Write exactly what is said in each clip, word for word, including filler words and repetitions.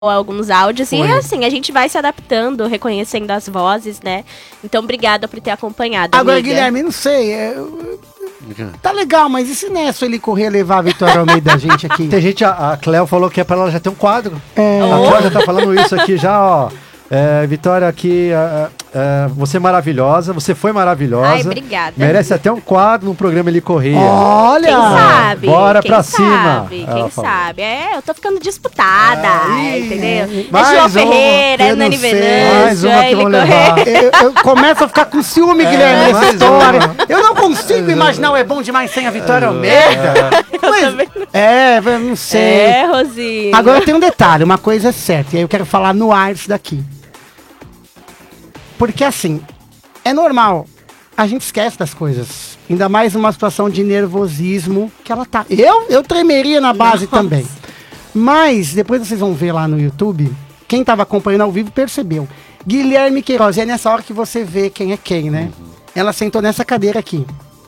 alguns áudios. Foi. E assim, a gente vai se adaptando, reconhecendo as vozes, né? Então, obrigada por ter acompanhado, Agora, amiga. Guilherme, não sei, é, tá legal, mas e se Nesso ele correr levar a Vitória ao meio da gente aqui? Tem gente, a, a Cleo falou que é pra ela já ter um quadro. É. A Cleo já tá falando isso aqui já, ó. É, Vitória, aqui, é, é, você é maravilhosa, você foi maravilhosa. Ai, obrigada. Merece até um quadro no programa Ele Corria. Olha! Quem sabe? Bora quem pra sabe, cima. Quem ela falou. sabe? É, eu tô ficando disputada, Ai, entendeu? mais É João uma, Ferreira, é eu não Nani sei. Mais Venâncio, uma é que Ele vão levar. Correia. Eu, eu começo a ficar com ciúme, Guilherme, dessa mais história. uma. Eu não consigo imaginar o É Bom Demais sem a Vitória Almeida. também não. É, eu não sei. É, Rosinha. Agora tem um detalhe, uma coisa é certa, e aí eu quero falar no ar isso daqui. Porque assim, é normal, a gente esquece das coisas. Ainda mais numa situação de nervosismo que ela tá. Eu, eu tremeria na base Nossa. também. Mas, depois vocês vão ver lá no YouTube, quem tava acompanhando ao vivo percebeu. Guilherme Queiroz, e é nessa hora que você vê quem é quem, né? Ela sentou nessa cadeira aqui.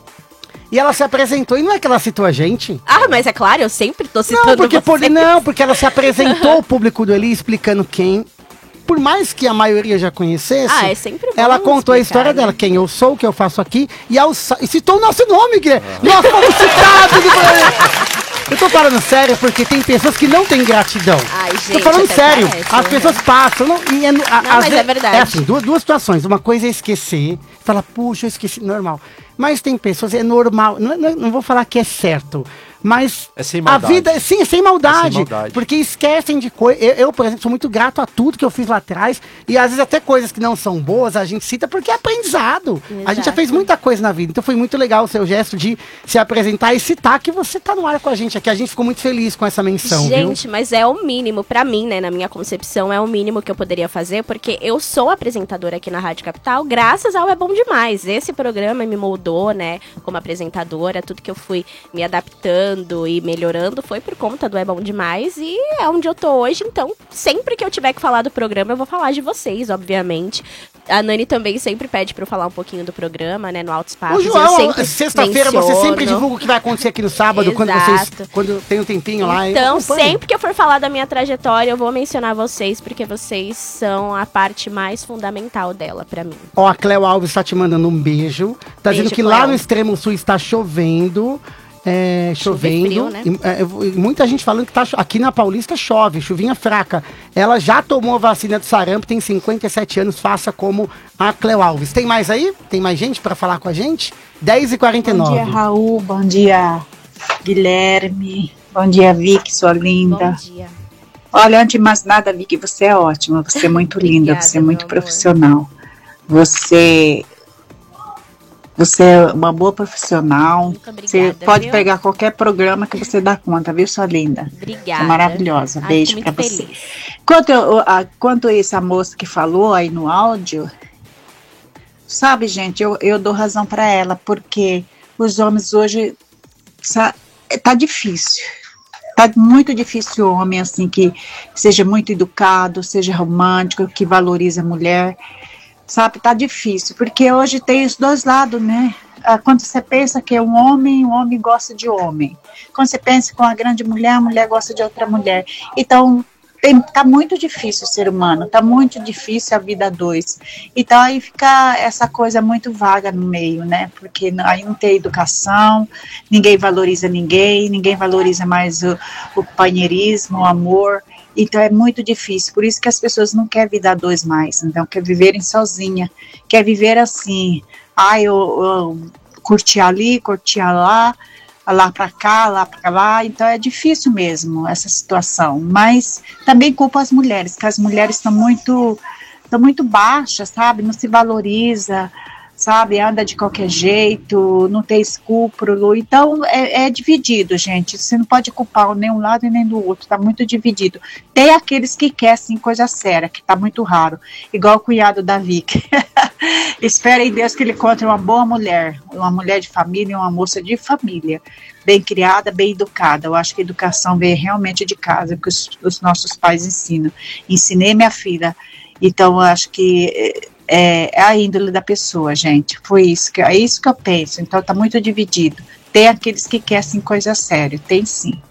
E ela se apresentou, e não é que ela citou a gente? Ah, mas é claro, eu sempre tô citando Não, porque, por, vocês. não, porque ela se apresentou ao público do Eli explicando quem. Por mais que a maioria já conhecesse, Ah, é sempre bom ela contou a explicar, história né? dela, quem eu sou, o que eu faço aqui, e, ao, sa- e citou o nosso nome, Guilherme. Nós fomos citados. do- Eu tô falando sério, porque tem pessoas que não têm gratidão. Ai, Tô gente, falando até sério, parece, as né? pessoas passam. Não, e é, no- a- Não, às mas vezes- é verdade. É assim, duas, duas situações. Uma coisa é esquecer, fala, puxa, eu esqueci, normal. Mas tem pessoas, é normal, não, não, não vou falar que é certo, mas É sem a maldade. vida, sim, é sem maldade, É sem maldade. porque esquecem de coisas. Eu, eu, por exemplo, sou muito grato a tudo que eu fiz lá atrás, e às vezes até coisas que não são boas a gente cita porque é aprendizado. A gente já Exato. fez muita coisa na vida, então foi muito legal o seu gesto de se apresentar e citar que você tá no ar com a gente aqui. A gente ficou muito feliz com essa menção, viu? Gente, mas é o mínimo, pra mim, né, na minha concepção, é o mínimo que eu poderia fazer, porque eu sou apresentadora aqui na Rádio Capital, graças ao É Bom Demais. Esse programa me moldou, né, como apresentadora, tudo que eu fui me adaptando e melhorando foi por conta do É Bom Demais, e é onde eu tô hoje, então, sempre que eu tiver que falar do programa, eu vou falar de vocês, obviamente. A Nani também sempre pede pra eu falar um pouquinho do programa, né, no Altos Papos. Ô, eu João, sempre sexta-feira você menciono. sempre divulga o que vai acontecer aqui no sábado, quando vocês, Exato. quando tem um tempinho lá. eu Então, acompanho. sempre que eu for falar da minha trajetória, eu vou mencionar vocês, porque vocês são a parte mais fundamental dela pra mim. Ó, a Cleo Alves tá te mandando um beijo. Tá Beijo, dizendo que Cleo. lá no extremo sul está chovendo. É, chovendo. frio, né? E, é, eu- e muita gente falando que tá cho- aqui na Paulista chove, chuvinha fraca. Ela já tomou a vacina do sarampo, tem cinquenta e sete anos, faça como a Cleo Alves. Tem mais aí? Tem mais gente pra falar com a gente? dez e quarenta e Bom nove. dia, Raul. Bom dia, Guilherme. Bom dia, Vicky, sua linda. Bom dia. Olha, antes de mais nada, Vicky, você é ótima. Você é muito linda, Obrigada, você é muito meu amor. profissional. Você, você é uma boa profissional. Muito obrigada, Você pode viu? pegar qualquer programa que você dá conta, viu, sua linda? Obrigada. Você é maravilhosa. Ai, Beijo fico pra muito você. feliz. Quanto, eu- a, quanto essa moça que falou aí no áudio, sabe, gente, eu, eu dou razão para ela, porque os homens hoje, sa- tá difícil. Tá muito difícil o homem, assim, que seja muito educado, seja romântico, que valorize a mulher, sabe? Tá difícil, porque hoje tem os dois lados, né? Ah, quando você pensa que é um homem, o homem gosta de homem. Quando você pensa com a grande mulher, a mulher gosta de outra mulher. Então, tem, tá muito difícil o ser humano, tá muito difícil a vida a dois. Então, aí fica essa coisa muito vaga no meio, né? Porque n- aí não tem educação, ninguém valoriza ninguém, ninguém valoriza mais o, o companheirismo, o amor. Então, é muito difícil. Por isso que as pessoas não querem vida a dois mais. Então, quer viverem sozinha, quer viver assim. Ah, eu, eu curti ali, curti lá, lá para cá, lá para lá. Então é difícil mesmo essa situação. Mas também culpa as mulheres, que as mulheres estão muito, estão muito baixas, sabe? Não se valoriza, sabe? Anda de qualquer jeito, não tem escrúpulo. Então é, é dividido, gente. Você não pode culpar nem um lado e nem do outro. Tá muito dividido. Tem aqueles que querem sim, coisa séria, que tá muito raro. Igual o cunhado da Vicky. Espera em Deus que ele encontre uma boa mulher, uma mulher de família, uma moça de família, bem criada, bem educada. Eu acho que a educação vem realmente de casa, que os, os nossos pais ensinam. Ensinei minha filha, então eu acho que é, é a índole da pessoa, gente. Foi isso que, é isso que eu penso. Então tá muito dividido. Tem aqueles que querem sim, coisa séria, tem sim.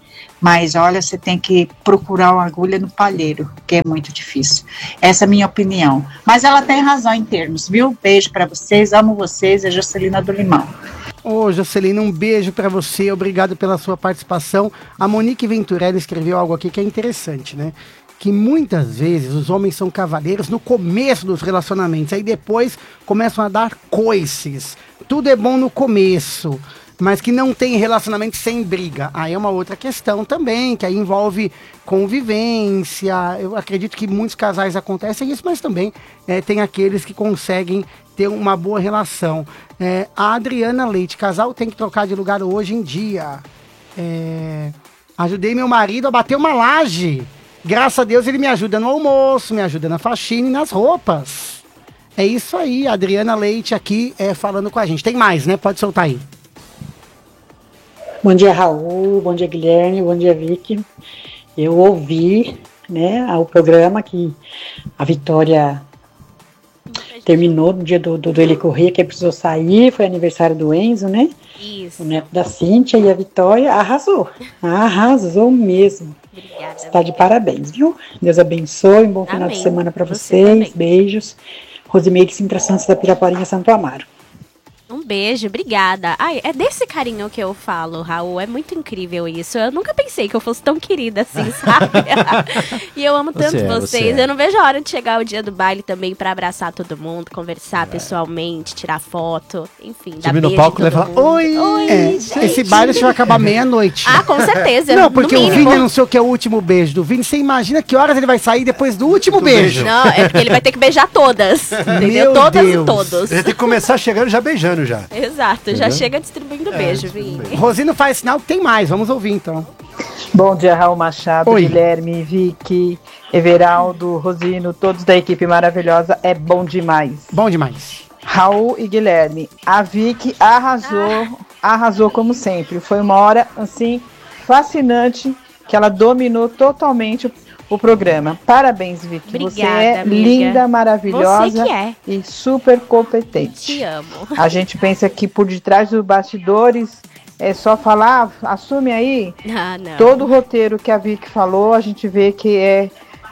Mas olha, você tem que procurar uma agulha no palheiro, que é muito difícil. Essa é a minha opinião. Mas ela tem razão em termos, viu? Beijo para vocês, amo vocês, é Jocelina do Limão. Ô, Jocelina, um beijo para você, obrigado pela sua participação. A Monique Venturelli escreveu algo aqui que é interessante, né? Que muitas vezes os homens são cavaleiros no começo dos relacionamentos, aí depois começam a dar coices. Tudo é bom no começo, mas que não tem relacionamento sem briga. Aí é uma outra questão também, que aí envolve convivência. Eu acredito que muitos casais acontecem isso, mas também é, tem aqueles que conseguem ter uma boa relação. É, a Adriana Leite, casal tem que trocar de lugar hoje em dia. É, ajudei meu marido a bater uma laje. Graças a Deus ele me ajuda no almoço, me ajuda na faxina e nas roupas. É isso aí, a Adriana Leite aqui é, falando com a gente. Tem mais, né? Pode soltar aí. Bom dia, Raul. Bom dia, Guilherme. Bom dia, Vicky. Eu ouvi, né, o programa que a Vitória terminou no dia do, do, do Eli Corrêa, que precisou sair, foi aniversário do Enzo, né? Isso. O neto da Cíntia, e a Vitória arrasou. Arrasou mesmo. Obrigada. Está de parabéns, viu? Deus abençoe, um bom final Amém. de semana para Você vocês. também. Beijos. Rosimeire Sintra Santos da Piraporinha, Santo Amaro. Um beijo, obrigada. Ai, é desse carinho que eu falo, Raul. É muito incrível isso. Eu nunca pensei que eu fosse tão querida assim, sabe? E eu amo Você tanto é, vocês. você é. Eu não vejo a hora de chegar o dia do baile também pra abraçar todo mundo, conversar pessoalmente, tirar foto, enfim, dar Subir no beijo palco em e todo falar, mundo. oi! Oi, É, gente. esse baile vai acabar meia-noite. Ah, com certeza. Não, no porque o mínimo. Vini anunciou que é o último beijo do Vini. Você imagina que horas ele vai sair depois do último beijo. Não, é porque ele vai ter que beijar todas. Entendeu? Meu Todas Deus. e todos. Ele tem que começar chegando já beijando já. Exato, já Entendeu? chega distribuindo beijo, Vini. Rosino faz sinal que tem mais. Vamos ouvir então. Bom dia, Raul Machado, Oi. Guilherme, Vicky, Everaldo, Rosino, todos da equipe maravilhosa. É bom demais. Bom demais. Raul e Guilherme, a Vicky arrasou, arrasou como sempre. Foi uma hora, assim, fascinante, que ela dominou totalmente o, o programa. Parabéns, Vicky. Você Obrigada, é amiga. linda, maravilhosa Você que é. e super competente. Te amo. A gente pensa que por detrás dos bastidores é só falar, ah, assume aí. Ah, não. Todo o roteiro que a Vicky falou, a gente vê que é,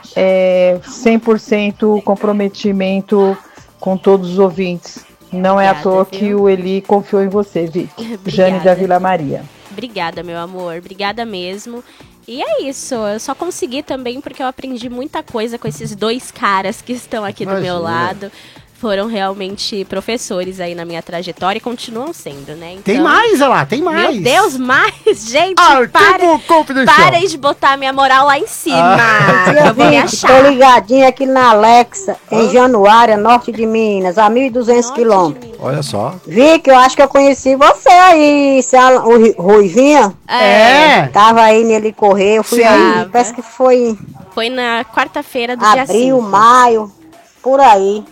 é cem por cento comprometimento com todos os ouvintes. Não é à Obrigada, toa viu? que o Eli confiou em você, Vicky. Obrigada. Jane da Vila Maria. Obrigada, meu amor. Obrigada mesmo. E é isso. Eu só consegui também porque eu aprendi muita coisa com esses dois caras que estão aqui do meu Imagina. lado. Foram realmente professores aí na minha trajetória e continuam sendo, né? Então, Tem mais, olha lá, tem mais. Meu Deus, mais, gente, Arquivo para, confidencial. parem de botar minha moral lá em cima. Tia eu vou me Vicky, tô achar. ligadinha aqui na Alexa, em Januária, norte de Minas, a mil e duzentos Norte de quilômetros. Minas. Olha só. Vicky, eu acho que eu conheci você aí, se a- o Ru- Ruivinha. É. Tava aí nele correr, eu fui Sim. aí, parece que foi Foi na quarta-feira do dia abril, cinco. maio, por aí.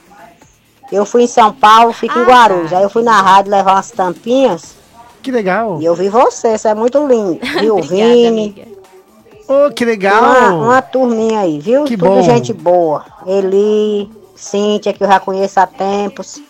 Eu fui em São Paulo, fico Ah, em Guarulhos. tá. Aí eu fui na rádio levar umas tampinhas Que legal. e eu vi você, você é muito lindo. Viu, Obrigada, Vini? amiga. Ô, que legal. Uma, uma turminha aí, viu? Que Tudo bom. gente boa. Eli, Cíntia, que eu já conheço há tempos.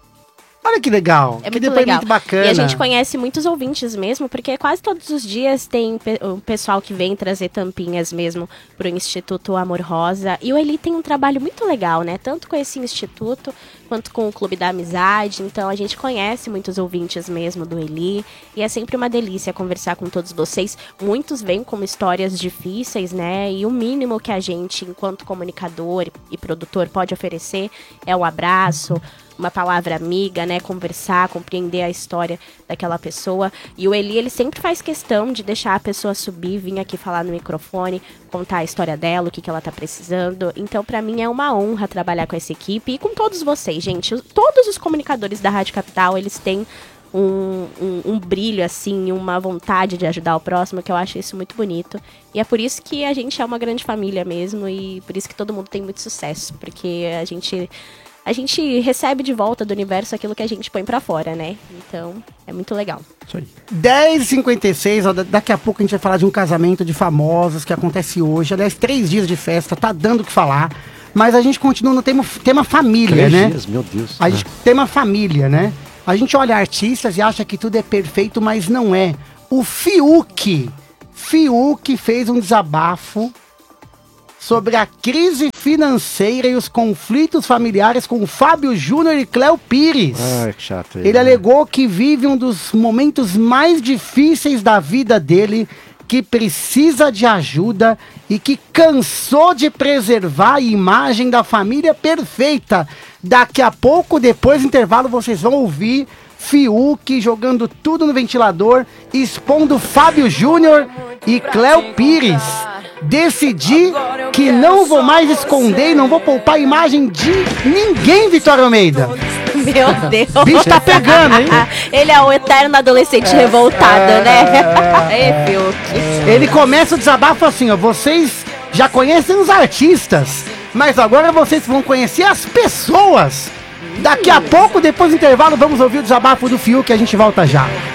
Olha que legal. É que muito depoimento legal. bacana. E a gente conhece muitos ouvintes mesmo, porque quase todos os dias tem pe- o pessoal que vem trazer tampinhas mesmo pro Instituto Amor Rosa. E o Eli tem um trabalho muito legal, né? Tanto com esse instituto, quanto com o Clube da Amizade. Então a gente conhece muitos ouvintes mesmo do Eli. E é sempre uma delícia conversar com todos vocês. Muitos vêm com histórias difíceis, né? E o mínimo que a gente, enquanto comunicador e produtor, pode oferecer é o abraço, uma palavra amiga, né, conversar, compreender a história daquela pessoa. E o Eli, ele sempre faz questão de deixar a pessoa subir, vir aqui falar no microfone, contar a história dela, o que, que ela tá precisando. Então, pra mim, é uma honra trabalhar com essa equipe e com todos vocês, gente. Os- Todos os comunicadores da Rádio Capital, eles têm um, um, um brilho, assim, uma vontade de ajudar o próximo, que eu acho isso muito bonito. E é por isso que a gente é uma grande família mesmo e por isso que todo mundo tem muito sucesso, porque a gente... A gente recebe de volta do universo aquilo que a gente põe pra fora, né? Então, é muito legal. Isso aí. dez e cinquenta e seis, ó, da- daqui a pouco a gente vai falar de um casamento de famosos que acontece hoje. Aliás, três dias de festa, tá dando o que falar. Mas a gente continua no tema, tema família, Três né? dias, meu Deus. A gente tema família, né? A gente olha artistas e acha que tudo é perfeito, mas não é. O Fiuk Fiuk fez um desabafo sobre a crise financeira e os conflitos familiares com Fábio Júnior e Cléo Pires. Ai, que chato. Ele alegou que vive um dos momentos mais difíceis da vida dele, que precisa de ajuda e que cansou de preservar a imagem da família perfeita. Daqui a pouco, depois do intervalo, vocês vão ouvir Fiuk jogando tudo no ventilador, expondo Fábio Júnior e Cléo Pires. Decidi que não vou mais esconder e não vou poupar a imagem de ninguém, Vitória Almeida. Meu Deus. O bicho tá pegando, hein? Ele é o eterno adolescente é, revoltado, é, né? É, é, Fiuk. Ele começa o desabafo assim, ó. Vocês já conhecem os artistas, mas agora vocês vão conhecer as pessoas. Daqui a pouco, depois do intervalo, vamos ouvir o desabafo do Fiuk, que a gente volta já.